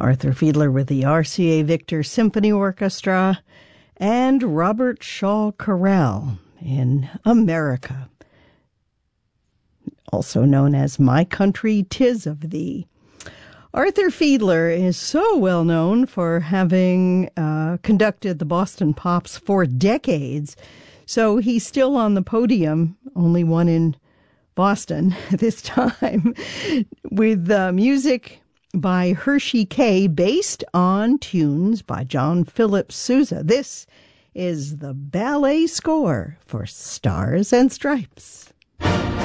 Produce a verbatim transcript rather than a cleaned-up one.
Arthur Fiedler with the R C A Victor Symphony Orchestra, and Robert Shaw Chorale in America, also known as My Country 'Tis of Thee. Arthur Fiedler is so well known for having uh, conducted the Boston Pops for decades, so he's still on the podium, only one in Boston this time, with uh, music by Hershey Kay, based on tunes by John Philip Sousa. This is the ballet score for Stars and Stripes.